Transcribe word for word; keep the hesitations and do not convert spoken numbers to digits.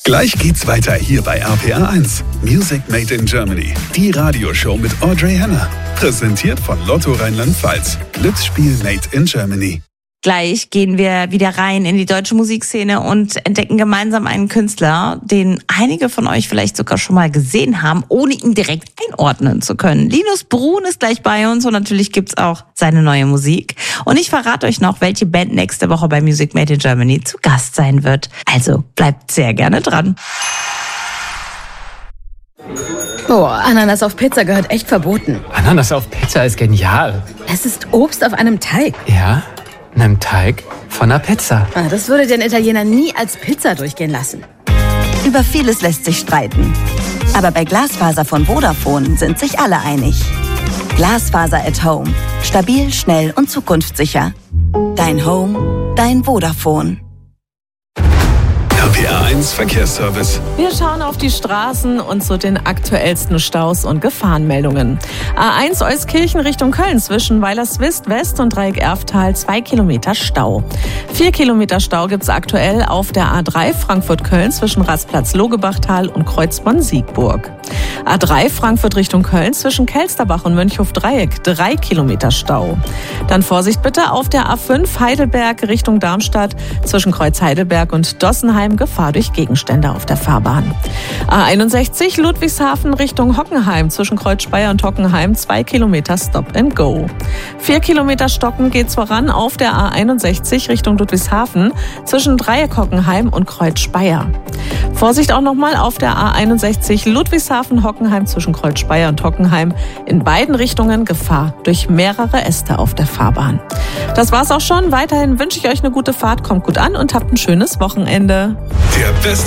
Gleich geht's weiter hier bei R P R eins. Music Made in Germany. Die Radioshow mit Audrey Henner. Präsentiert von Lotto Rheinland-Pfalz. Glücksspiel Made in Germany. Gleich gehen wir wieder rein in die deutsche Musikszene und entdecken gemeinsam einen Künstler, den einige von euch vielleicht sogar schon mal gesehen haben, ohne ihn direkt einordnen zu können. Linus Brun ist gleich bei uns und natürlich gibt's auch seine neue Musik. Und ich verrate euch noch, welche Band nächste Woche bei Music Made in Germany zu Gast sein wird. Also bleibt sehr gerne dran. Oh, Ananas auf Pizza gehört echt verboten. Ananas auf Pizza ist genial. Es ist Obst auf einem Teig. Ja, einem Teig von einer Pizza. Ah, das würde den Italiener nie als Pizza durchgehen lassen. Über vieles lässt sich streiten. Aber bei Glasfaser von Vodafone sind sich alle einig. Glasfaser at Home. Stabil, schnell und zukunftssicher. Dein Home, dein Vodafone. R P R eins Verkehrsservice. Wir schauen auf die Straßen und zu den aktuellsten Staus und Gefahrenmeldungen. A eins Euskirchen Richtung Köln zwischen Weilerswist West und Dreieck Erftal zwei Kilometer Stau. Vier Kilometer Stau gibt's aktuell auf der A drei Frankfurt-Köln zwischen Rastplatz Logebachtal und Kreuzborn-Siegburg. A drei Frankfurt Richtung Köln zwischen Kelsterbach und Mönchhof-Dreieck drei Kilometer Stau. Dann Vorsicht bitte auf der A fünf Heidelberg Richtung Darmstadt zwischen Kreuz Heidelberg und Dossenheim Gefahr durch Gegenstände auf der Fahrbahn. A einundsechzig Ludwigshafen Richtung Hockenheim zwischen Kreuz Speyer und Hockenheim zwei Kilometer Stop and Go. Vier Kilometer Stocken geht's voran auf der A einundsechzig Richtung Ludwigshafen zwischen Dreieck Hockenheim und Kreuz Speyer. Vorsicht auch nochmal auf der A einundsechzig Ludwigshafen Hockenheim zwischen Kreuz Speyer und Hockenheim in beiden Richtungen Gefahr durch mehrere Äste auf der Fahrbahn. Das war's auch schon. Weiterhin wünsche ich euch eine gute Fahrt, kommt gut an und habt ein schönes Wochenende. Der beste